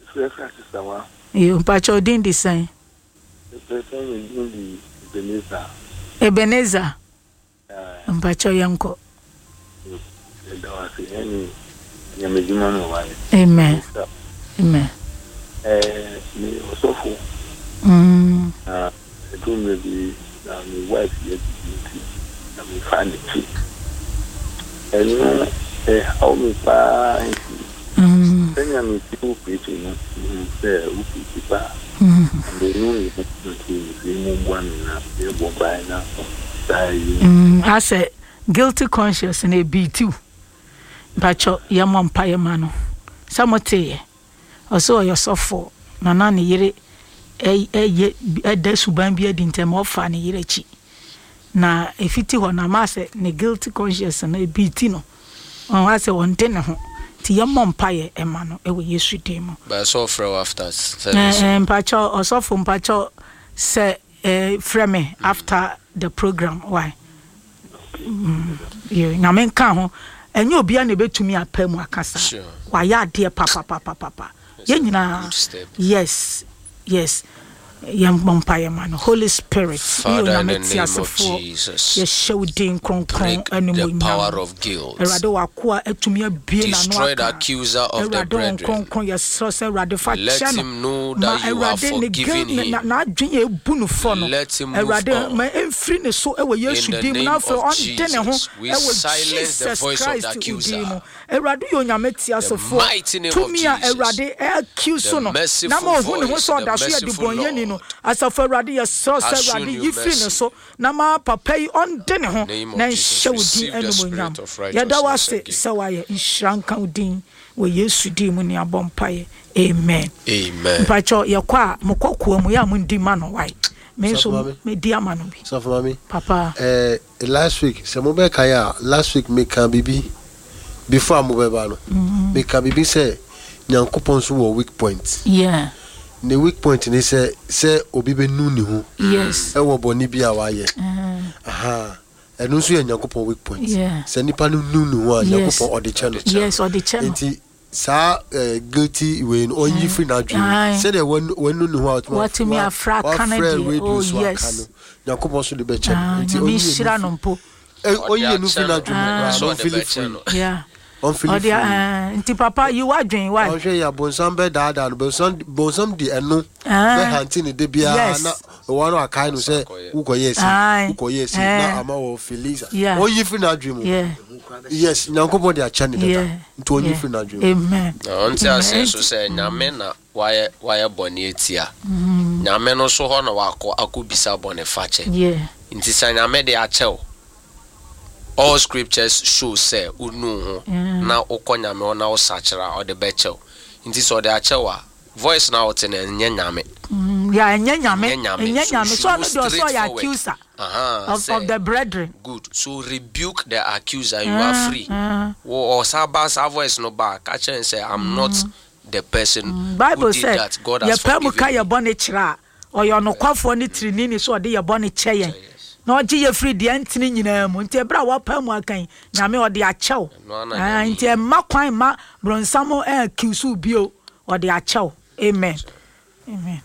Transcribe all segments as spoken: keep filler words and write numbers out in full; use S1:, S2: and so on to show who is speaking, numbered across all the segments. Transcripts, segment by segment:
S1: You pacho din the same. Ebenezer. Pacho yanko. Amen. Amen.
S2: Eh, me also for.
S1: Mm.
S2: Uh, it will maybe uh, my wife yet to me find it cheap. And you know, eh, how me buy.
S1: Mm.
S2: Then I mean, people preaching, no, say, who people buy. And they know you have to remove one and they won't buy now.
S1: Mm. I said, guilty conscience in a B two. Pacho yamon payamano. Samote. Also yourself nana ne yere eh eh eh da suban bia di ntem ofa ne yere chi na efiti ho na ma se ne guilty conscience na ebiti no on wa se won de ne ho ti yamon paye e ma no e we Yesu dem mo
S3: ba so fro after service
S1: eh mpacho osofo mpacho se eh frame after the program why mm you na men kan ho enye obi a na betumi apam akasa wa ya de papa papa papa Yenina, yes, yes. Young Bumpire man, Holy Spirit,
S3: Father, in the name of Jesus,
S1: yes, show din kron kron and
S3: the power of guilt. Destroy the accuser of the brethren. Let him know that you have forgiven him. Let him move on. In the name of Jesus, we silence the voice of the accuser. The mighty name of Jesus, the merciful voice, the merciful Lord.
S1: As of already a source already you finish so nama papa on den ho na show din enumunyam yada wase sawaye inshranka udin we Yesu din mu ni abompaye amen
S3: amen
S1: pacho yakwa mokokua mu ya mu ndi ma no wai me so me di amano bi
S4: so for mami
S1: papa
S4: eh last week se mo be kaya last week me kan bibi before mo be ba no me kan bibi say nyankopon so wo weak point
S1: yeah.
S4: The weak point ni say say obi be nu ni ho
S1: yes
S4: e wo boni bia wa ye
S1: uh
S4: aha enu so ye nyankopon weak point
S1: yeah.
S4: say nipa nu nu ni ho a nyankopon odi channel
S1: yes odi channel
S4: enti sa guilty we onyi free na dream say the when when nu ni ho
S1: what me afra canada oh yes
S4: nyankopon so de be channel
S1: enti onyi shira no mpo
S4: onyi nu free na dream so feel free
S1: yeah
S4: on Philip
S1: nti papa you are doing why
S4: on ya bonsam be dada bonsam bonsam di enu be hanti ni de bia na one akai no say ukoyesi ukoyesi na ama wo Felisa onyi free na dream yes nyankopon dia channel data nti onyi free na dream
S1: amen
S3: on ti ase so say nyame na why why boni etia nyame no so ho na wako akobisa boni fache
S1: yeah
S3: nti say nyame de achew. All scriptures show say unu na ukonya me na usachira or the becho. Inti so the achewa voice na otene nyanyame.
S1: Yeah, nyanyame. Nyanyame. So no so ya accuser of, of the brethren.
S3: Good. So rebuke the accuser. You are free. Or sabas voice no back. Catch and say I'm not the person
S1: Bible
S3: who did
S1: said,
S3: that. God has forgiven
S1: me. Boni chira or you no kwafo ni trinini so de your boni cheye. No ji ye free the antini nyina mu nti ebra wa pamu akan nyame ode achew ah nti e ma kwan ma bronsamo e kisu bio ode achew amen amen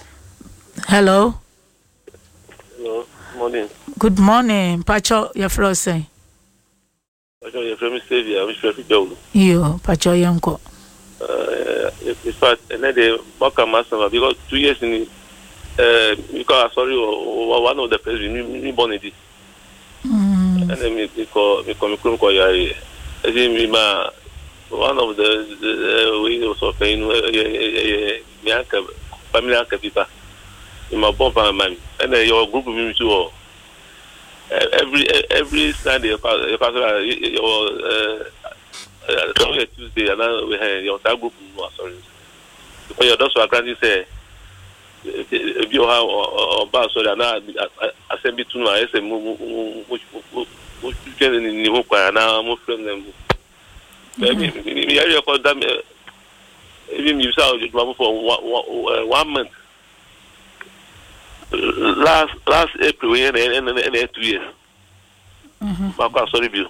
S1: hello
S2: hello morning
S1: good morning pacho your flow say
S2: pacho your friend Xavier we should go
S1: yo pacho yanko
S2: uh in fact another master because two years in Uh, because sorry, one of the person me born it. And then me call me come come call you. I think me ma one of the we also paying me anka family anka people. In my bomb man, and then your group me too. Every every Sunday your pastor your uh Tuesday and then we have your group. Sorry, because your doctor can say. If you have or bad so that now assembly to no I say which which can in the hook and now more from them. Maybe I call them even you saw for one month. Last last April and and two years. Mm-hmm. Sorry, Bill.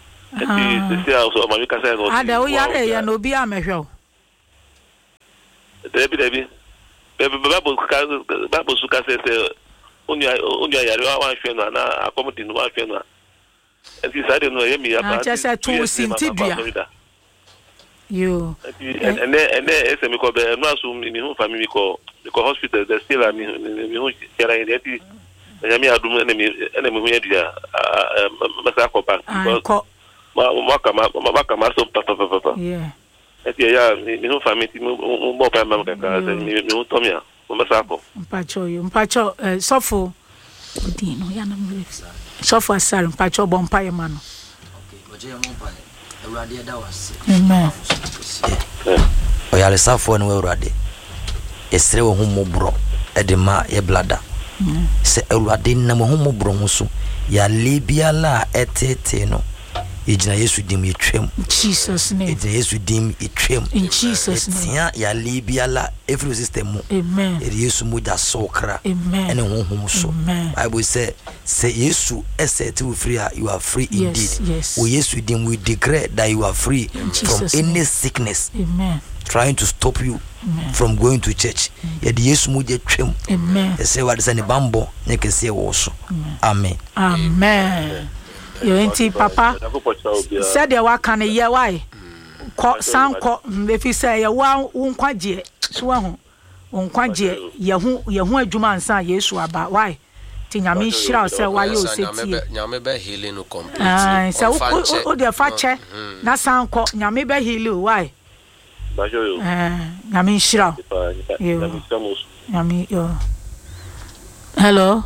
S1: Ah, there we are. No be a measure.
S2: Debi debi. Bible Bible suka say say only only yare wa hwe no na accommodate no wa hwe no. Enti say no yemi ya ba.
S1: Just say two sintibia. You.
S2: And and and ese mi ko be no asu mi hu family ko ko hospital the still mi mi hu kera enti yami adum na mi na mi hu ya dia masa ko bank.
S1: Ko
S2: ma ma kama ma kama so papa papa.
S1: Yeah.
S2: Eti ya mi hu family mi mo pa ma ka ka mi hu tomia. Masako.
S1: Mpacho yo mpacho eh sofo dino ya na mwe. Sofo asar mpacho bo mpaye ma no.
S5: Okay, oje mo mpaye. Ewrade da wase.
S1: Amen.
S5: Oyale safo no ewrade. Esre wo humo bro e de ma ye blada. Se ewrade na mo humo bro ho so ya lebiala etete no. Ejina Yesu dim yetwem.
S1: Jesus name.
S5: Ejina Yesu dim yetwem.
S1: In Jesus name.
S5: Tia ya libiala every system.
S1: Amen.
S5: Eri Yesu mo da sokra.
S1: Amen.
S5: Ene honhom so.
S1: Amen.
S5: Bible say say Yesu eset you free, you are free
S1: yes,
S5: indeed.
S1: Yes.
S5: O Yesu dim we declare that you are free
S1: in
S5: from
S1: Jesus
S5: any
S1: name.
S5: sickness.
S1: Amen.
S5: Trying to stop you
S1: Amen.
S5: from going to church. Ye di Yesu mo je twem.
S1: Amen.
S5: E say what say ne bambo ne kese wo so. Amen.
S1: Amen. Yo enti papa said ya waka ne ye why ko sanko mefi say ya wa wonkwaje so ho wonkwaje ye hu ye hu adwuma ansa Yesu aba why ti nyame hira say why you say ti
S3: nyame be healing no complete
S1: ah so o de fa che na sanko nyame be heal why
S2: bajo yo
S1: eh nyame hira yo nyame yo hello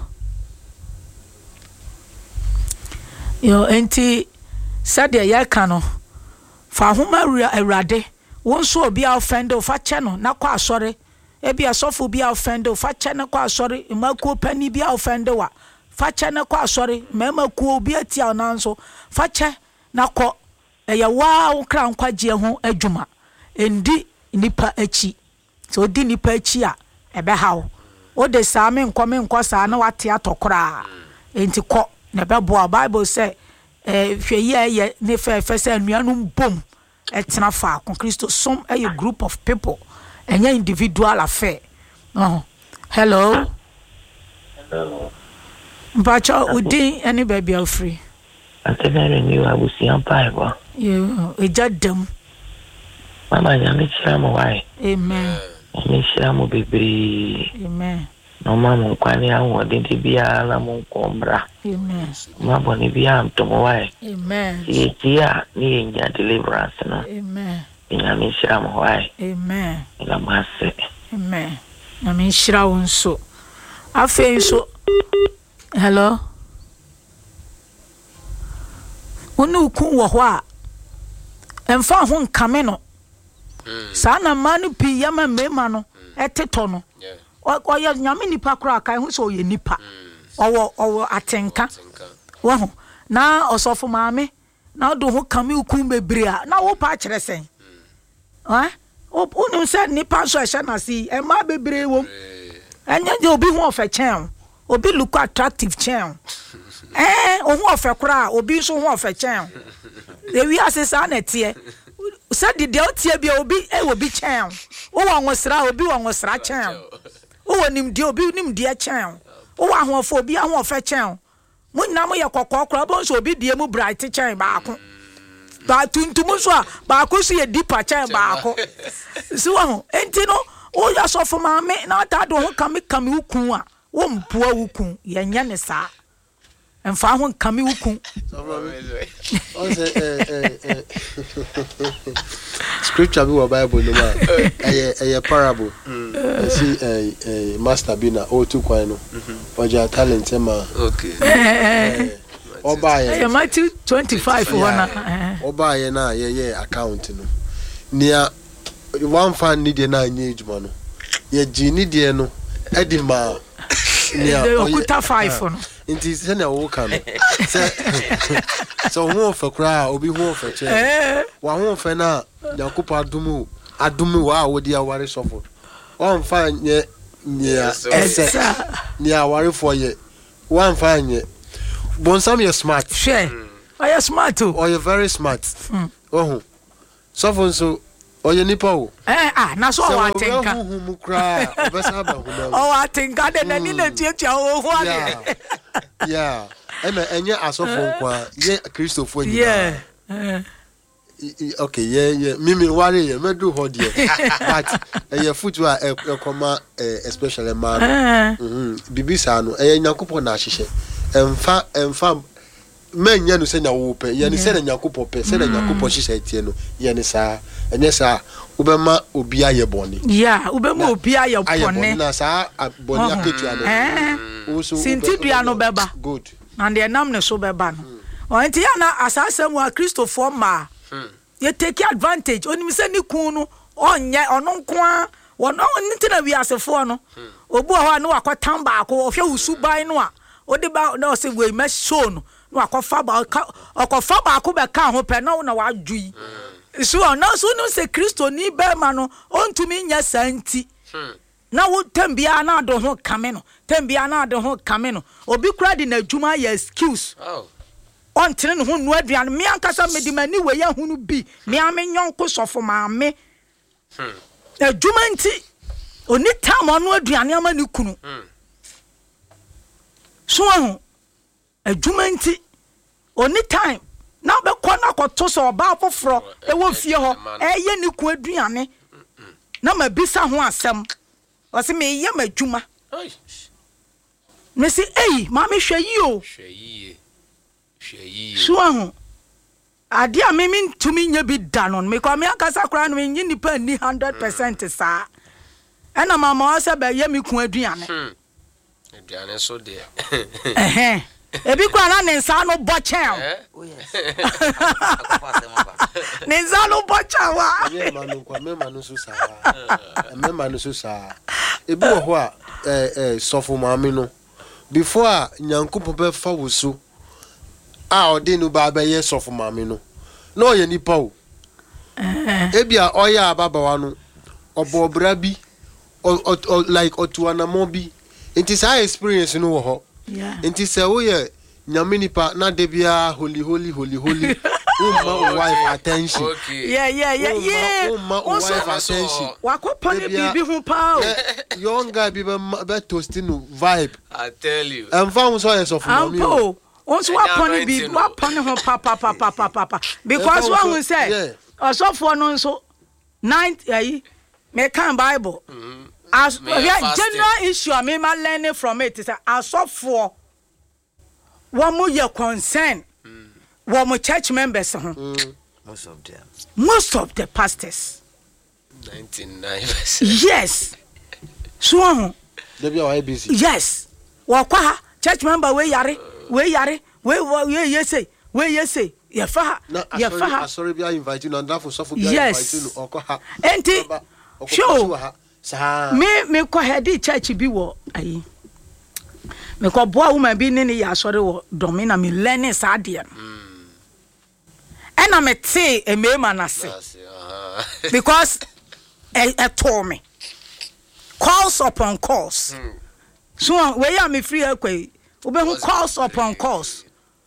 S1: yo enti sadia ya kano fa homa awurade won so obi a offend o fa che no na kwa asore e bia sofo bi a offend o fa che na kwa asore maku pani bi a offend wa fa che na kwa asore mema ku obi atia na nso fa che na ko e ya wa wo kra nkwaje ho adwuma endi nipa achi so di nipa achi a e be hawo o de sa me nkome nkosa na wate atokora enti ko na bebo Bible say eh hweye ye ne fe fe say anuanum bom etena fa kon Christo some a group of people enya individual affair. Oh hello
S6: hello
S1: Bacha udi any baby are free
S6: atena renew abusi ampa
S1: you ejadam
S6: mama nyame chira mo wai
S1: amen
S6: nyame chira mo bebre
S1: amen
S6: no mama kwani anwo de bia la mo kombra
S1: amen
S6: mama ni bia mtomo wai
S1: amen
S6: yetia ni nya deliverance no
S1: amen
S6: nyame chira mo wai
S1: amen
S6: la mase
S1: amen nyame chira wonso afen so hello onu ku wo ho a emfa ho nkame no sa na manu pi yama mema no eteto no oya nyame nipa kura kai ho so ye nipa owo owo atenka wo ho na osofo maame na do ho kame ukun bebre a na wo pa kire sen eh o unu se nipa so ehye na si e ma bebre wo enya je obi ho ofa chen obi look attractive chen eh o ho ofa kura obi so ho ofa chen e wi asesa na tie said the otie bia obi e obi chen wo wa nwosra obi wa nwosra chen wo nim die obi nim die chen wo wa ahofo obi ahofa chen mo nyina mo ye kokokora bo so obi die mu bright chen baako ba tuntum so a baako so ye deeper chen baako so ho enti no wo ya so fo ma me na ta do ho kame kame ukun a wo mpoa ukun ye nya ne saa emfa ho kame ukun
S4: scripture be Bible no ma eh eh parable see eh master be na o tu kwan no oja talent ma
S3: okay
S4: oba ye
S1: Matthew twenty-five one
S4: oba ye na ye ye account no nia one fan need na anya ejuma no ye gi ni de no edi ma nia
S1: okuta five no
S4: inti se na wo kan se so ho fa kra obi ho fa che wa ho fa na yakupa adumu adumu wa wodi aware sofo on fa nye nia ese nia aware fo ye one fa nye bonsam ye smart
S1: share oh you smart oh
S4: oh you very smart oh sofo so Oye nipa o.
S1: Eh ah na so wa tenka.
S4: Hu mu kra obesa ba hu na.
S1: O wa tenka de na ni na tietia o hu ade.
S4: Yeah. Ena enye asofo kwa ye Christopher ni.
S1: Yeah. Eh.
S4: Okay, yeah, yeah. Mimi worry ye medu ho de. But eh football e koma especially man. Mhm. Bibisa no eh Nyankopon na ahihye. Emfa emfa menya no se nya wo pe ye ne se na Nyankopon pe se na Nyankopon hihye tie no ye ne sa enye sa ubema obi aye boni.
S1: Yeah, ubema obi aye boni.
S4: Na sa boni aketu ano.
S1: Eh. Sinti dua no beba.
S4: Good.
S1: And the nam ne so beba no. O enti ya na asase mu a Christopher ma. You take advantage. Oni mi se ni kun no onye ono nko a wono ntina wi asefo no. Obu ho no akotan ba ko ohwe usuban no a odi ba na o se we ma show no no akofa ba akofa ba ko be ka ho pe na na wadui. So na so no se Kristo ni be ma no ontumi nya santi. Na wo tambia na do ho kame no tambia na do ho kame no obi kura di na adwuma ya excuse. Oh. On tene no ho no aduan me ankasa me di mani we ya hunu bi me amenyonko sofo ma me. Hmm. Adwuma nti oni tam ono aduan ama ni kunu. Hmm. So ho adwuma nti oni time na be kɔ na kɔto so ba foforo e wo fie ho e ye ni ku aduane na ma bisa ho asɛm o se me ye ma adwuma me se ei ma me hwɛ yi o hwɛ yi hwɛ yi so ho ade a me min tumi nya bi da no me kwa me akasa kra no me nyi nipa ni one hundred percent sa ɛna mama o se be ye me ku aduane
S3: aduane so de
S1: eh ebi kwa na nensa no bochen oh yes nensa no bochen wa
S4: me manu kwa me manu so sa me manu so sa ebi wo ho a eh eh sofo maami no before Nyankopon be fa wo so a odi no ba be ye sofo maami no na o ye nipa o ebi a oya ababawa no obo bra bi like otuana mo bi it is high experience no wo ho. Yeah. Enti se wo ye nyame nipa na de bia holy holy holy holy umma wife attention.
S1: Okay. Yeah yeah yeah yeah.
S4: Umma wife attention.
S1: Wakopane bibi hu pa o.
S4: Young guy be be toasting no vibe.
S3: I tell you.
S4: Em fa un so yes of mommy.
S1: Ampo. Once wapone bibi wapone ho pa pa pa pa pa pa. Because what we say. Osofo no nso nine eh me kan Bible. Mhm. As yeah, general issue I mean my learning from it is as of for one more your concern mm. one more church members mm.
S5: most of them
S1: most of the pastors
S3: ninety-nine percent
S1: yes so
S4: they be all busy
S1: yes wakwa church member we yare we yare we we yes say we yes say ya fa ya fa
S4: sorry be invite you and that for so for be invite you okwa
S1: enti show me me ko headi church bi wo ayi me ko boa woman bi ne ne ya sori wo domina me learning sadia mm. ena me te e me manase uh-huh. Because e e told me calls upon calls mm. So we ya me free akwai obehu calls upon calls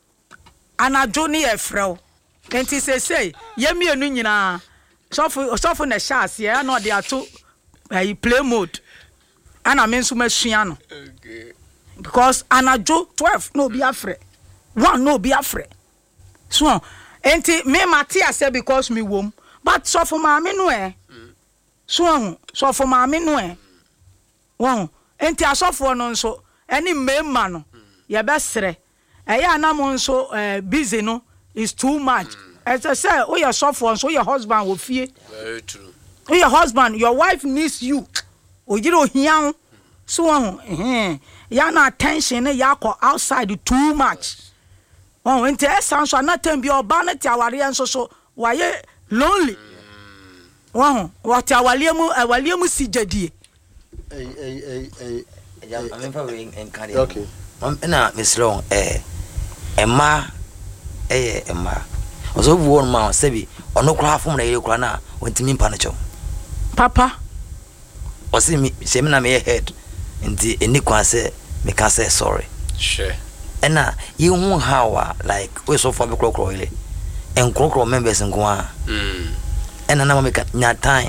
S1: anajo ne e frɛ enti say say ye me enu nyina sofo sofo na chance ye na de ato I play mode and I mean so much piano. Okay. Because anajo twelve no be afraid. One no be afraid. So enti me Matia say because me wom but so for my no eh. So so for my no eh. One enti asofo no nso any memma no ye besere. Eya na mo nso eh busy no is too much. As I say oh your sofo so your husband will fear.
S3: Very true.
S1: Your husband, your wife needs you. O jiro hian so eh ya na attention ya ko outside too much. Oh enti esan so na tem bi oba na ti aware enso so waye lonely. Oh what awale mu awale mu sijadie.
S4: Eh eh eh
S5: eh I'm fa we encourage. Okay. Um na Miss Long eh emma eh emma. Ozo bu won ma sebi ono kura afom na ye kura na wantimi mpa no cho.
S1: Papa
S5: o see me say me na me head nti eni kwa say me can say sorry
S3: sure
S5: ena ye hu how like we so for be krokro ile en krokro members nko a
S3: mm
S5: ena na make nya time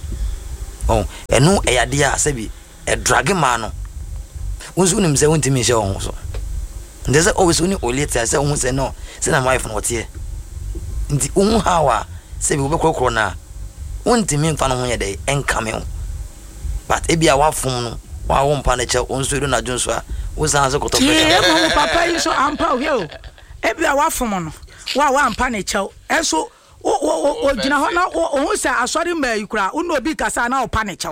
S5: oh eno e yade a sabi e drag ma no wonso nim se wontimi hye won so ndese always uni olete se won se no se na wife no wote ndi won hawa sabi wo be kokoro na wontimi mfa no ho ye de enkame ho but ebia wafom no wa won pa na che wonso do na dwonso a wo san se koto pe
S1: e mo papa yi so ampa o yo ebia wafom no wa wa ampa na che enso o o o gina ho na o hu se asori ma yikura unu obi kasa na o pa na che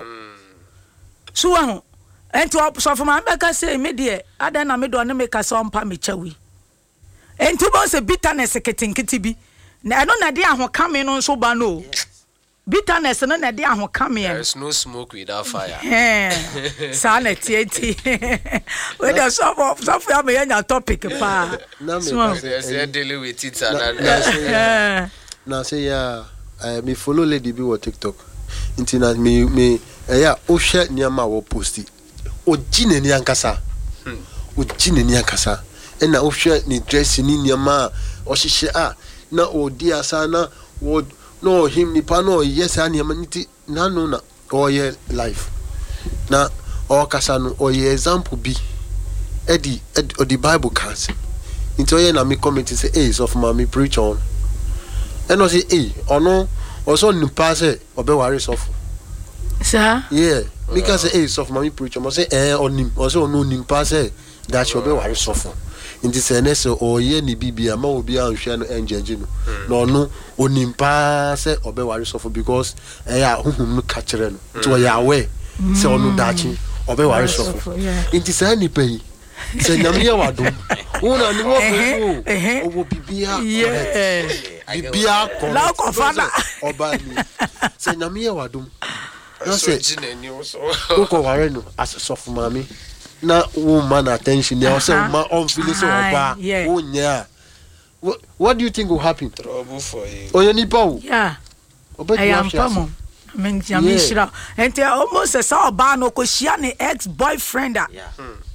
S1: so wa ho enti so for ma beka say me de adan na me do ne me kasa on pa me chewi enti bo se bitterness ketinkiti bi na eno na de ahokame no so ba no bitterness no na de ahokame
S3: there is no smoke without fire
S1: eh sanity enti we dey so for so for me nya topic pa
S3: na me say deal with it and
S4: na say ya me follow lady bi wo TikTok nti na me me ya o hwe niam a wo posti o gine ni ankasa o gine ni ankasa e na o hwe ni dress ni niam a o hihye a na o di asa na wo no him ni pa no yes a niam nti na no na o ye life na o kasa no o ye example bi e di o di Bible cans nti o ye na me comment say eh so of me preach on and o say eh ono also ni pa say obe ware sofo
S1: sir
S4: yeah because say eh sofo me preach o say eh onim o say ono nim pa say that obe ware sofo nti say na say o ye ni bibia ma obi anhwe no enjeje no no ono onim pa say obe ware sofo because eh ya huhum no ka kire no nti o ya we say ono dachi obe ware sofo nti say ni pay say nyame ya wado una ni wo ko obo bibia
S1: yeah
S4: bibia ko
S1: la ko fada
S4: oba ni say nyame ya wado no say ko ko ware no as soft mami na woman attention there say ma on feel so oba wo nya what do you think will happen?
S3: Trouble for you.
S4: Oh, you need power.
S1: Yeah. I am power. I mean, I mean, shira. And almost a saw ba no ko shia ne ex boyfriend.
S5: Yeah.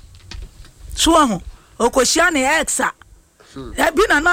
S1: So ho o ko shia ne ex a. E bi na na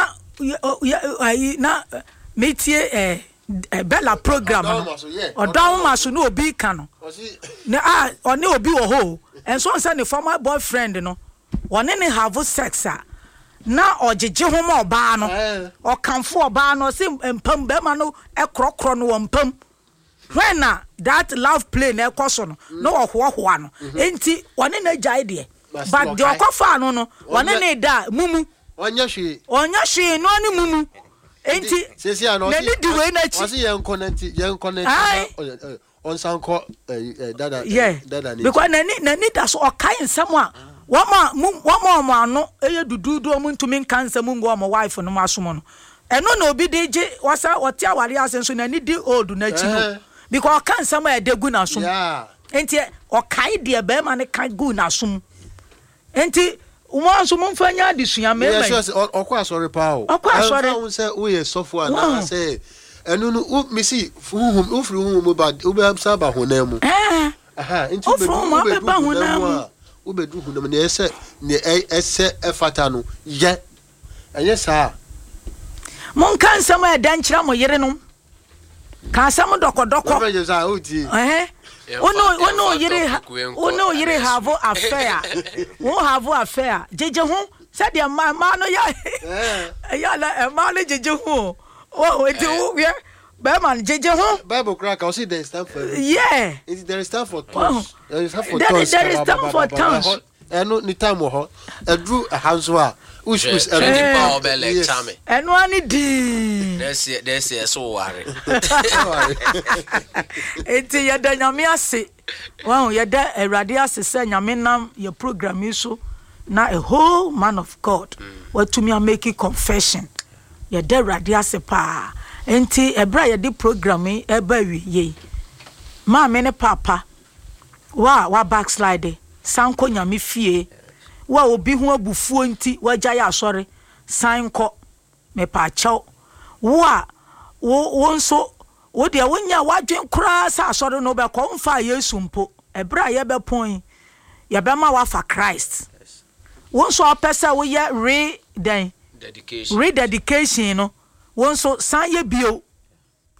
S1: na metie eh Bella program no. Odan ma so no obi ka no. Ne ah oni obi wo ho. And so say ne former boyfriend no. One ne have sex a. Na ojeje ho ma oba no. O kanfo oba no say empam be ma no e krokro no empam. When na that love play na ekoso no no ohwohwa no. Enti one na jai de. But the okofa no no one na da mumu.
S4: Onya hwe.
S1: Onya hwe no ni mumu. Enti
S4: sesi ano
S1: na di we na chi.
S4: O se yen connect yen connect on sanko dada
S1: dada ni. Because na ni na ni da so okai nsam a wama wama mo ano eye dududu o ntumi nkansa mu ngo mo wife no masomo no eno na obi de je wasa wote aware asenso na ni di old na chi no because kansa ma edegu na som enti okai de be ma ne kan gu na som enti umo so mo mfanya adisua me me
S4: yes okwa sorry pa o
S1: okwa sorry
S4: o say we ye sofo ana say enu no me see huhum ofri huhum ba o be saba honamu eh aha enti be be ba honamu ubedu hu na ese ne ese efata no ye enye sa
S1: mon kan sam e dan kira mo yere no kan sam dokodoko eh ono ono yere ono yere have affair wo have affair jeje hu said the man man no ya ya la man le jeje hu o eti wo ye be man jeje hu
S4: Bible crack I see there stand for
S1: yeah
S4: is there stand for tongues there is for
S1: tongues there is stand for tongues
S4: eno ni time ho edru hanso a ush ush
S3: twenty power be lecture me
S1: eno ani di
S3: that's that's so worry
S1: enti ya da nyame ase wow ya da erade ase se nyame nam your program iso na a whole man of God what to me make confession ya da erade ase pa enti ebra ya di program e ba wi ye ma me ne papa wa wa backslide sanko nyame fie wa obi hu abufuo nti waja ya asore sanko me pa chaw wa wo wonso wo de wonya wadwen kura sa asore no be ko mfa Yesu mpo ebra ye be pon ye be ma wa fa Christ wonso opesa wo ye re den
S3: dedication
S1: rededication no wonso san ye bio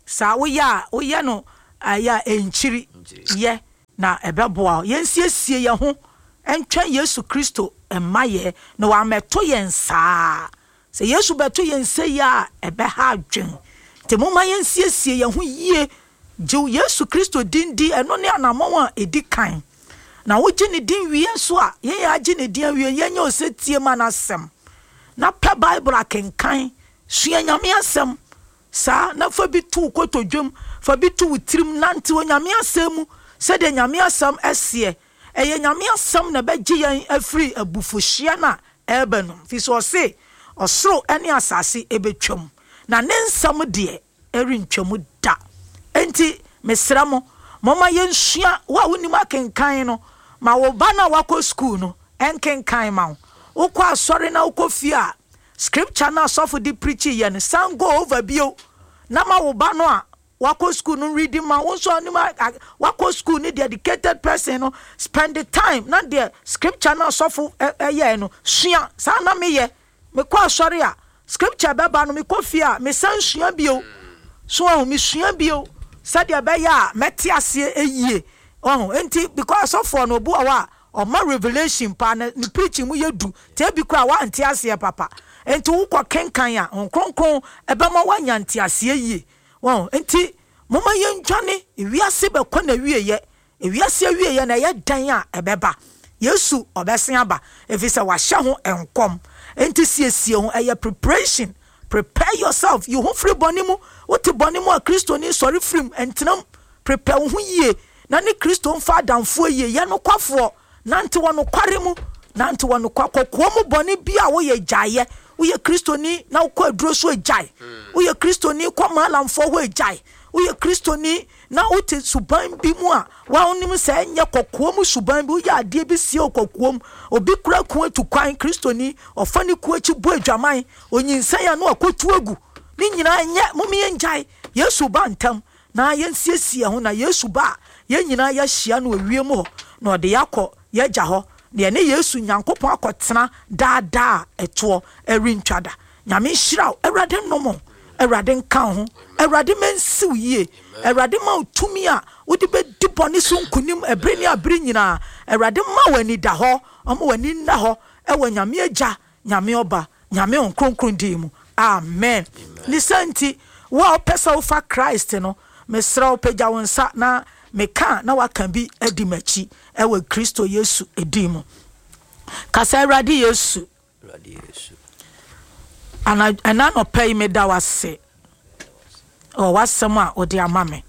S1: sa wo ya wo ya no aya enchiri ye na ebeboa yensiesie ye ho entwa Yesu Kristo emaye na wa meto yensa se Yesu beto yense ya ebe ha adwen te moma yensiesie ye ho yie je Yesu Kristo dindi eno ne anamon a edi kan na wo gye ne din wie so a ye ya gye ne din wie ye nya osetie manasem na pa Bible akenkan sua nyame asem sa na fa bi tu kotodwom fa bi tu witrim nante wo nyame asem se de nyame asem ese eye nyame asem na begye yan afri abufohia na ebenum fi so se osoro ene asase ebetwam na ne nsam de erintwam da enti mesramo mama yensua wa wonim akenkan no ma wo ba na wako school no enkenkan ma wo kwa asore na wo fia scripture na sofo di preach yen san go over bio na ma wo ba no a wako school no reading ma wo so ni ma wako school ni dedicated person no spend the time na the scripture na sofo eye no sua sa na me ye me kwa asore a scripture be ba no me kofia me san sua bio so a me sua bio sadia be ya meti ase eyie oh enti because of for no bu awa o ma revelation pa na preaching mu yedu te bi kwa wa anti ase papa enti wo kwa kenkan ya nkronkron ebe ma wa nyanti ase yie oh enti mama yentwane ewiase be kwa na wieye ewiase wieye na ye dan a ebeba Yesu obesen aba efise wa hye ho enkom enti siesie ho eye preparation prepare yourself you ho free bonimu what bonimu a Kristo ni sorry free entenam prepare ho yie na ne Kristo mfa adamfo yie ye no kwafo nante wono kware mu nante wono kwakoko mu boni bia wo ye gyaye wo ye Kristo ni na wo kwa aduro so gyaye wo ye Kristo ni kwa malamfo ho gyaye wo ye Kristo ni na wo te suban bi mu a wa onim se enye kokko mu suban bi wo ya ade bi sie kokko mu obi kura ku atu kwan Kristo ni ofani ku achi bo adwaman onyinsan ya no akotu agu ni nyina enye mumi engyaye Yesu ba ntam na yensiesie ho na Yesu ba ye nyina ya hia no awiem ho na ode yakọ ye gya ho de ne Yesu Nyankopon akọtena daada eto erintwada nyame hyiraw Awurade nomo Awurade nka ho Awurade mensiw yie Awurade ma utumi a wodi be diboni so nkunim ebre ni abre nyina Awurade ma wani da ho omo wani nna ho ewa nyame agya nyame oba nyame onkronkron di mu amen lisanti wa opesa wo fa Christ no mesra opagya wonsa na meka na waka bi adimachi ewe Kristo Yesu edimu kasa Awurade Yesu
S5: Awurade Yesu
S1: ana ana no pay me da wase o wasem a odi amame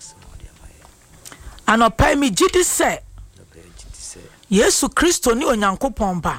S1: ana pay me gidi se Yesu Kristo ni Onyankopon ba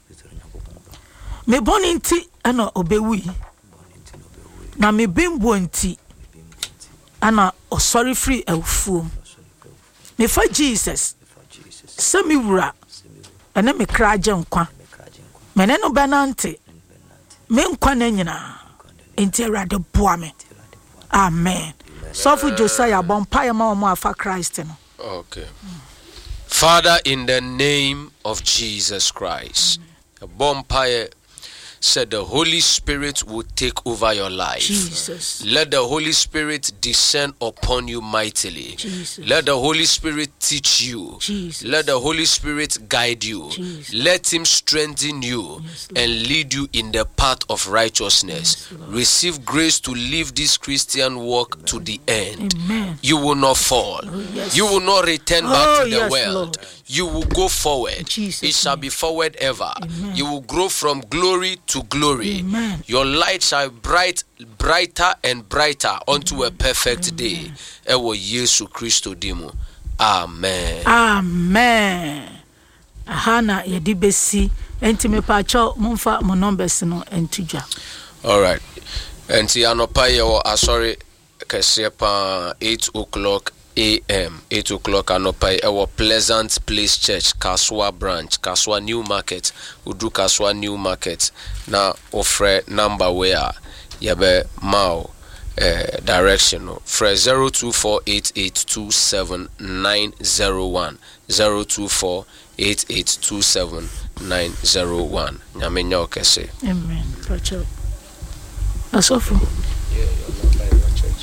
S1: me boni nti ana obewi na me bembo nti ana o sorry free awfuom me fa Jesus se mi wura ene me kraje nkwa mene no benante me nkwa na nyina enti Awurade boa me amen so fu Josiah bompa ma mo afa Christ no
S3: okay Father, in the name of Jesus Christ, a bompa said the Holy Spirit will take over your life.
S1: Jesus.
S3: Let the Holy Spirit descend upon you mightily.
S1: Jesus.
S3: Let the Holy Spirit teach you.
S1: Jesus.
S3: Let the Holy Spirit guide you.
S1: Jesus.
S3: Let him strengthen you,
S1: yes,
S3: and lead you in the path of righteousness.
S1: Yes,
S3: receive grace to live this Christian walk to the end.
S1: Amen.
S3: You will not fall.
S1: Oh, yes.
S3: You will not return back
S1: oh,
S3: to the
S1: yes,
S3: world.
S1: Lord.
S3: You will go forward.
S1: Jesus
S3: it shall
S1: name.
S3: be forward ever.
S1: Amen.
S3: You will grow from glory to glory.
S1: Amen.
S3: Your light shall bright brighter and brighter unto a perfect
S1: Amen.
S3: day. Ewo Yesu Kristo dimo. Amen.
S1: Amen. Ahana yedi besi enti me pacho mumfa mo numbers no entujwa.
S3: All right. Enti anopa ye wo asori kese pa eight o'clock A M eight o'clock anopai ewo Pleasant Place Church Kaswa branch Kaswa New Market Udu Kaswa New Market na ofre number where yabe mau eh, direction no fre zero two four eight eight two seven nine zero one zero two four eight eight two seven nine zero one nyamenya okese
S1: Amen. Pacho Asofo
S3: yeah your number in your church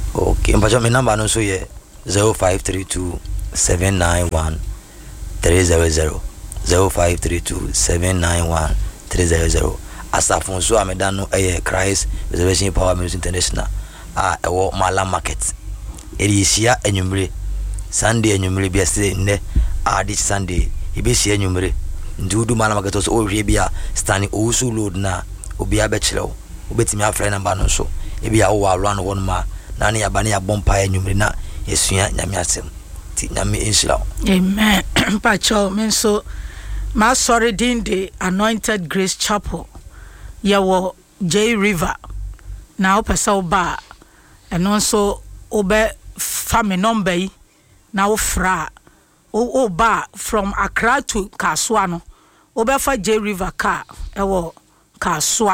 S5: Okay, mpacho me number no so ye zero five three two seven nine one three zero zero zero five three two seven nine one three zero zero. Asafon so amedano eye Christ Reservation Power Music International a ewo Mala Market. Eri hia enwumre Sunday enwumre bia se ne a this Sunday ibe hia enwumre ndudu Mala Market so o hwe bia standing osu load na obi abechrew obetimi afre number no so e bia wo alwa no won ma na ne yaba ne yabompa enwumre na yesua nyame asem ti nyame inshallah.
S1: Amen. Pacho menso ma sorry din the Anointed Grace Chapel yawo J River na opesa oba eno so obe family number yi na wo fra o oba from Accra to Kaswa no obe fa J River car ewo Kaswa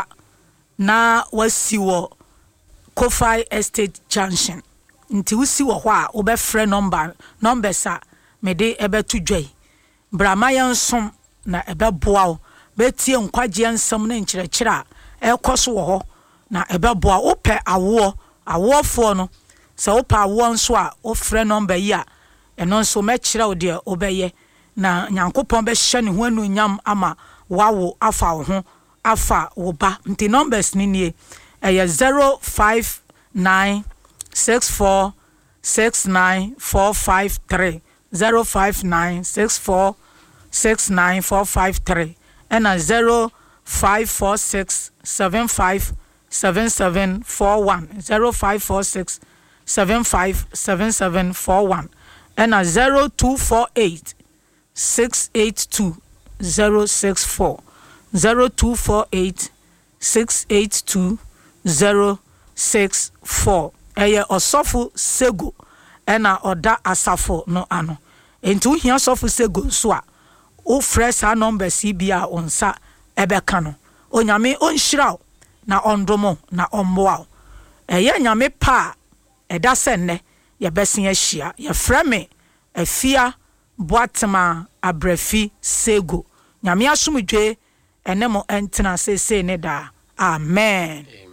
S1: na wasi wo Kofai Estate Junction nti usi wo ho a obe frɛ number number sa mede ebe to dwai brama yansom na ebe boa o betie nkwagye nsam na nkyerɛkyerɛ a ɛkɔso wo ho na ebe boa wo pɛ awo awofo no sɛ wo pɛ awo nso a wo frɛ number yi a ɛno nso mɛkyerɛ wo de obɛyɛ na nyankopɔn bɛhyɛ ne ho anuonyam ama wawo afa wo ho afa wo ba nti numbers ni nie ɛyɛ zero five nine six four six nine four five three zero five nine six four six nine four five three and a zero five four six seven five seven seven four one zero five four six seven five seven seven four one and a zero two four eight six eight two zero six four zero two four eight six eight two zero six four. Eye Osofo Sego ena oda asafo no ano enti wo hia Osofo Sego so a wo fresh a number C B a onsa ebeka no onyame onhyiraw na ondomo na omboa eye nyame pa eda senne ye besen ahia ye freme afia boatema abrafi Sego nyame asomdwe enemo entena sese ne da amen.